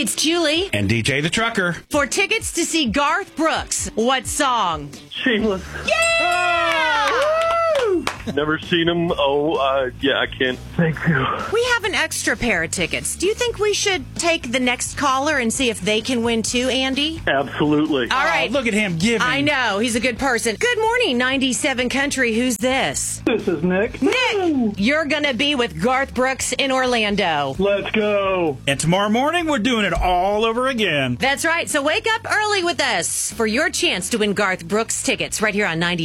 it's Julie. And DJ the Trucker. For tickets to see Garth Brooks, what song? Shameless. Yeah! Never seen him. Yeah, I can't. Thank you. We have an extra pair of tickets. Do you think we should take the next caller and see if they can win too, Andy? Absolutely. All right. Oh, look at him giving. I know. He's a good person. Good morning, 97 Country. Who's this? This is Nick. Nick, you're going to be with Garth Brooks in Orlando. Let's go. And tomorrow morning, we're doing it all over again. That's right. So wake up early with us for your chance to win Garth Brooks tickets right here on 90.